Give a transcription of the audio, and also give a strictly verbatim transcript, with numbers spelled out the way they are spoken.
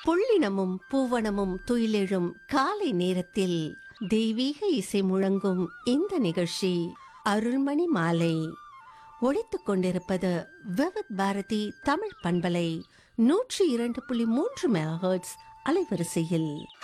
புள்ளினமும் பூவனமும் துயிலெழும் காலை நேரத்தில் தெய்வீக இசை முழங்கும் இந்த நிகழ்ச்சி அருள்மணி மாலை. ஒழித்துக் கொண்டிருப்பது விவித் பாரதி தமிழ் பண்பலை நூற்றி இரண்டு புள்ளி மூன்று மெகாஹெர்ட்ஸ் அலைவரிசையில்.